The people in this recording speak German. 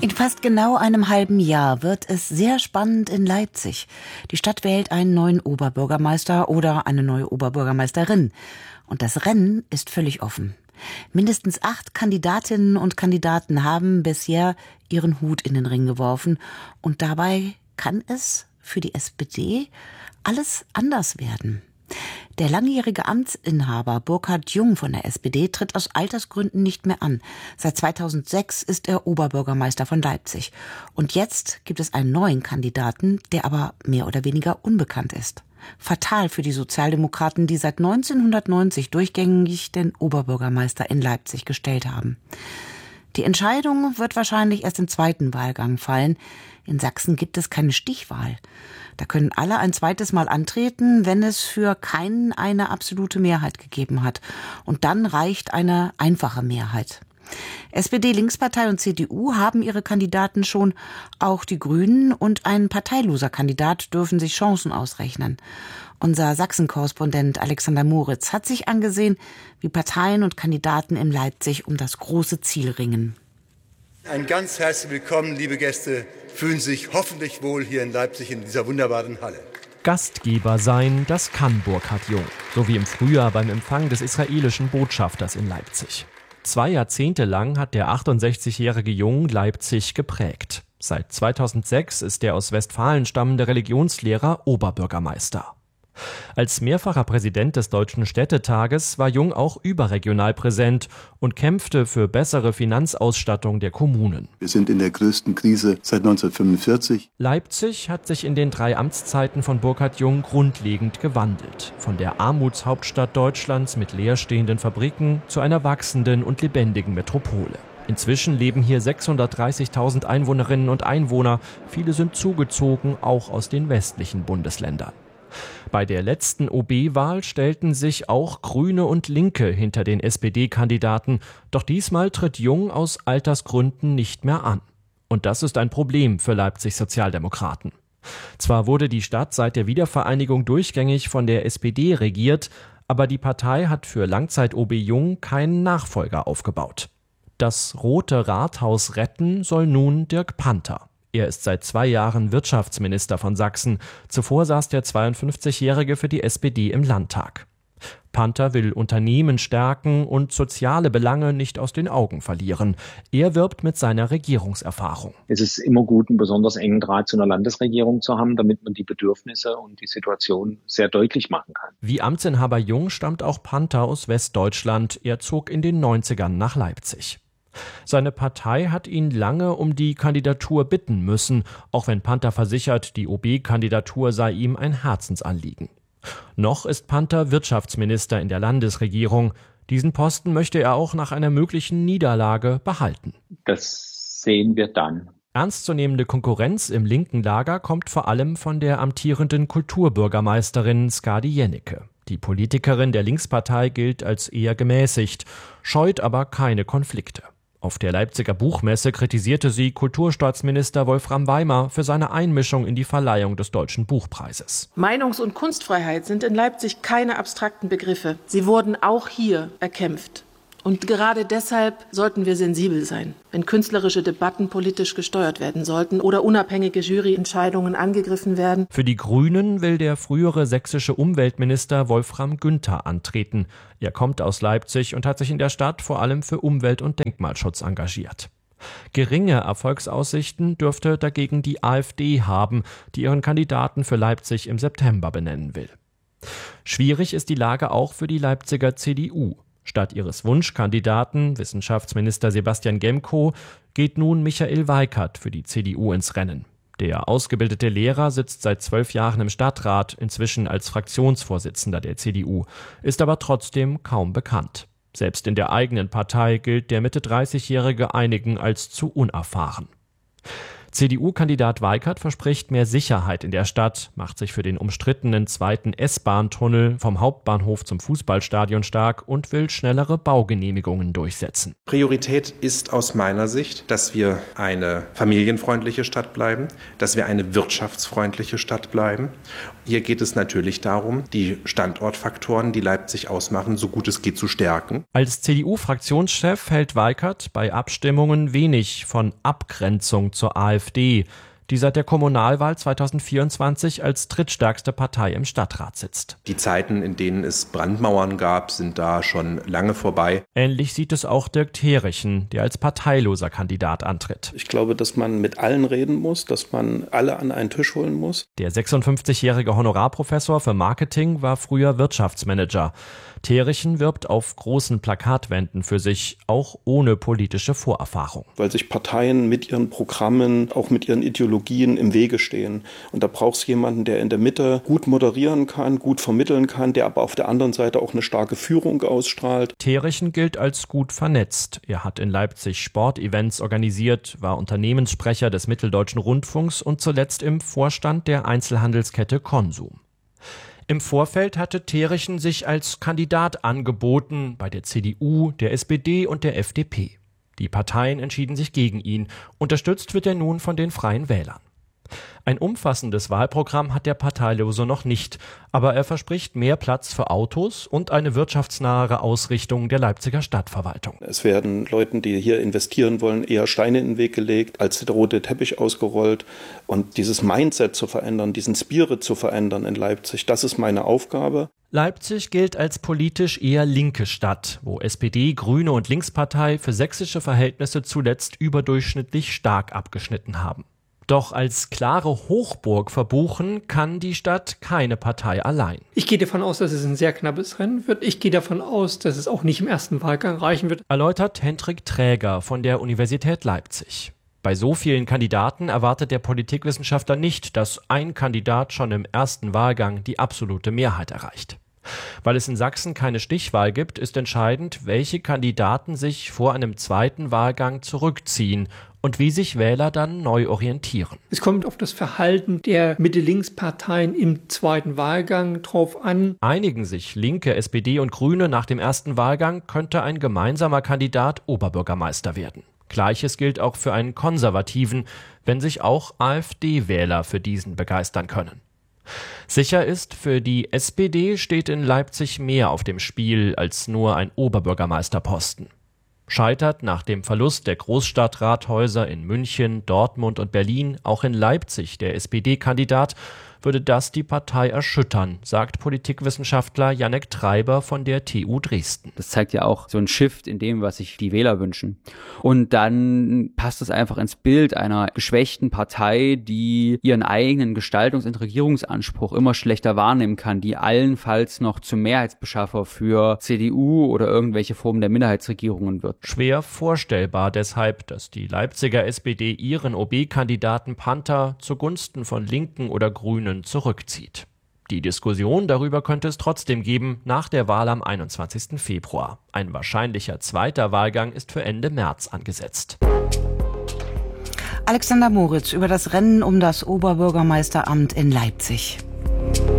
In fast genau einem halben Jahr wird es sehr spannend in Leipzig. Die Stadt wählt einen neuen Oberbürgermeister oder eine neue Oberbürgermeisterin. Und das Rennen ist völlig offen. Mindestens 8 Kandidatinnen und Kandidaten haben bisher ihren Hut in den Ring geworfen. Und dabei kann es für die SPD alles anders werden. Der langjährige Amtsinhaber Burkhard Jung von der SPD tritt aus Altersgründen nicht mehr an. Seit 2006 ist er Oberbürgermeister von Leipzig. Und jetzt gibt es einen neuen Kandidaten, der aber mehr oder weniger unbekannt ist. Fatal für die Sozialdemokraten, die seit 1990 durchgängig den Oberbürgermeister in Leipzig gestellt haben. Die Entscheidung wird wahrscheinlich erst im zweiten Wahlgang fallen. In Sachsen gibt es keine Stichwahl. Da können alle ein zweites Mal antreten, wenn es für keinen eine absolute Mehrheit gegeben hat. Und dann reicht eine einfache Mehrheit. SPD, Linkspartei und CDU haben ihre Kandidaten schon. Auch die Grünen und ein parteiloser Kandidat dürfen sich Chancen ausrechnen. Unser Sachsen-Korrespondent Alexander Moritz hat sich angesehen, wie Parteien und Kandidaten in Leipzig um das große Ziel ringen. Ein ganz herzlich willkommen, liebe Gäste. Fühlen Sie sich hoffentlich wohl hier in Leipzig in dieser wunderbaren Halle. Gastgeber sein, das kann Burkhard Jung. So wie im Frühjahr beim Empfang des israelischen Botschafters in Leipzig. 2 Jahrzehnte lang hat der 68-jährige Jung Leipzig geprägt. Seit 2006 ist der aus Westfalen stammende Religionslehrer Oberbürgermeister. Als mehrfacher Präsident des Deutschen Städtetages war Jung auch überregional präsent und kämpfte für bessere Finanzausstattung der Kommunen. Wir sind in der größten Krise seit 1945. Leipzig hat sich in den 3 Amtszeiten von Burkhard Jung grundlegend gewandelt. Von der Armutshauptstadt Deutschlands mit leerstehenden Fabriken zu einer wachsenden und lebendigen Metropole. Inzwischen leben hier 630.000 Einwohnerinnen und Einwohner. Viele sind zugezogen, auch aus den westlichen Bundesländern. Bei der letzten OB-Wahl stellten sich auch Grüne und Linke hinter den SPD-Kandidaten. Doch diesmal tritt Jung aus Altersgründen nicht mehr an. Und das ist ein Problem für Leipzigs Sozialdemokraten. Zwar wurde die Stadt seit der Wiedervereinigung durchgängig von der SPD regiert, aber die Partei hat für Langzeit-OB Jung keinen Nachfolger aufgebaut. Das Rote Rathaus retten soll nun Dirk Panther. Er ist seit 2 Jahren Wirtschaftsminister von Sachsen. Zuvor saß der 52-Jährige für die SPD im Landtag. Panther will Unternehmen stärken und soziale Belange nicht aus den Augen verlieren. Er wirbt mit seiner Regierungserfahrung. Es ist immer gut, einen besonders engen Draht zu einer Landesregierung zu haben, damit man die Bedürfnisse und die Situation sehr deutlich machen kann. Wie Amtsinhaber Jung stammt auch Panther aus Westdeutschland. Er zog in den 90ern nach Leipzig. Seine Partei hat ihn lange um die Kandidatur bitten müssen, auch wenn Panther versichert, die OB-Kandidatur sei ihm ein Herzensanliegen. Noch ist Panther Wirtschaftsminister in der Landesregierung. Diesen Posten möchte er auch nach einer möglichen Niederlage behalten. Das sehen wir dann. Ernstzunehmende Konkurrenz im linken Lager kommt vor allem von der amtierenden Kulturbürgermeisterin Skadi Jennecke. Die Politikerin der Linkspartei gilt als eher gemäßigt, scheut aber keine Konflikte. Auf der Leipziger Buchmesse kritisierte sie Kulturstaatsminister Wolfram Weimer für seine Einmischung in die Verleihung des Deutschen Buchpreises. Meinungs- und Kunstfreiheit sind in Leipzig keine abstrakten Begriffe. Sie wurden auch hier erkämpft. Und gerade deshalb sollten wir sensibel sein, wenn künstlerische Debatten politisch gesteuert werden sollten oder unabhängige Juryentscheidungen angegriffen werden. Für die Grünen will der frühere sächsische Umweltminister Wolfram Günther antreten. Er kommt aus Leipzig und hat sich in der Stadt vor allem für Umwelt- und Denkmalschutz engagiert. Geringe Erfolgsaussichten dürfte dagegen die AfD haben, die ihren Kandidaten für Leipzig im September benennen will. Schwierig ist die Lage auch für die Leipziger CDU. Statt ihres Wunschkandidaten, Wissenschaftsminister Sebastian Gemko, geht nun Michael Weikert für die CDU ins Rennen. Der ausgebildete Lehrer sitzt seit 12 Jahren im Stadtrat, inzwischen als Fraktionsvorsitzender der CDU, ist aber trotzdem kaum bekannt. Selbst in der eigenen Partei gilt der Mitte-30-Jährige einigen als zu unerfahren. CDU-Kandidat Weikert verspricht mehr Sicherheit in der Stadt, macht sich für den umstrittenen zweiten S-Bahn-Tunnel vom Hauptbahnhof zum Fußballstadion stark und will schnellere Baugenehmigungen durchsetzen. Priorität ist aus meiner Sicht, dass wir eine familienfreundliche Stadt bleiben, dass wir eine wirtschaftsfreundliche Stadt bleiben. Hier geht es natürlich darum, die Standortfaktoren, die Leipzig ausmachen, so gut es geht zu stärken. Als CDU-Fraktionschef hält Weikert bei Abstimmungen wenig von Abgrenzung zur AfD, die seit der Kommunalwahl 2024 als drittstärkste Partei im Stadtrat sitzt. Die Zeiten, in denen es Brandmauern gab, sind da schon lange vorbei. Ähnlich sieht es auch Dirk Therichen, der als parteiloser Kandidat antritt. Ich glaube, dass man mit allen reden muss, dass man alle an einen Tisch holen muss. Der 56-jährige Honorarprofessor für Marketing war früher Wirtschaftsmanager. Therichen wirbt auf großen Plakatwänden für sich, auch ohne politische Vorerfahrung. Weil sich Parteien mit ihren Programmen, auch mit ihren Ideologien im Wege stehen. Und da braucht es jemanden, der in der Mitte gut moderieren kann, gut vermitteln kann, der aber auf der anderen Seite auch eine starke Führung ausstrahlt. Therichen gilt als gut vernetzt. Er hat in Leipzig Sportevents organisiert, war Unternehmenssprecher des Mitteldeutschen Rundfunks und zuletzt im Vorstand der Einzelhandelskette Konsum. Im Vorfeld hatte Therichen sich als Kandidat angeboten bei der CDU, der SPD und der FDP. Die Parteien entschieden sich gegen ihn. Unterstützt wird er nun von den Freien Wählern. Ein umfassendes Wahlprogramm hat der Parteilose noch nicht, aber er verspricht mehr Platz für Autos und eine wirtschaftsnahere Ausrichtung der Leipziger Stadtverwaltung. Es werden Leuten, die hier investieren wollen, eher Steine in den Weg gelegt, als der rote Teppich ausgerollt. Und dieses Mindset zu verändern, diesen Spirit zu verändern in Leipzig, das ist meine Aufgabe. Leipzig gilt als politisch eher linke Stadt, wo SPD, Grüne und Linkspartei für sächsische Verhältnisse zuletzt überdurchschnittlich stark abgeschnitten haben. Doch als klare Hochburg verbuchen kann die Stadt keine Partei allein. Ich gehe davon aus, dass es ein sehr knappes Rennen wird. Ich gehe davon aus, dass es auch nicht im ersten Wahlgang reichen wird. Erläutert Hendrik Träger von der Universität Leipzig. Bei so vielen Kandidaten erwartet der Politikwissenschaftler nicht, dass ein Kandidat schon im ersten Wahlgang die absolute Mehrheit erreicht. Weil es in Sachsen keine Stichwahl gibt, ist entscheidend, welche Kandidaten sich vor einem zweiten Wahlgang zurückziehen und wie sich Wähler dann neu orientieren. Es kommt auf das Verhalten der Mitte-Links-Parteien im zweiten Wahlgang drauf an. Einigen sich Linke, SPD und Grüne nach dem ersten Wahlgang, könnte ein gemeinsamer Kandidat Oberbürgermeister werden. Gleiches gilt auch für einen Konservativen, wenn sich auch AfD-Wähler für diesen begeistern können. Sicher ist, für die SPD steht in Leipzig mehr auf dem Spiel als nur ein Oberbürgermeisterposten. Scheitert nach dem Verlust der Großstadtrathäuser in München, Dortmund und Berlin auch in Leipzig der SPD-Kandidat, würde das die Partei erschüttern, sagt Politikwissenschaftler Jannek Treiber von der TU Dresden. Das zeigt ja auch so ein Shift in dem, was sich die Wähler wünschen. Und dann passt es einfach ins Bild einer geschwächten Partei, die ihren eigenen Gestaltungs- und Regierungsanspruch immer schlechter wahrnehmen kann, die allenfalls noch zum Mehrheitsbeschaffer für CDU oder irgendwelche Formen der Minderheitsregierungen wird. Schwer vorstellbar deshalb, dass die Leipziger SPD ihren OB-Kandidaten Panther zugunsten von Linken oder Grünen zurückzieht. Die Diskussion darüber könnte es trotzdem geben nach der Wahl am 21. Februar. Ein wahrscheinlicher zweiter Wahlgang ist für Ende März angesetzt. Alexander Moritz über das Rennen um das Oberbürgermeisteramt in Leipzig.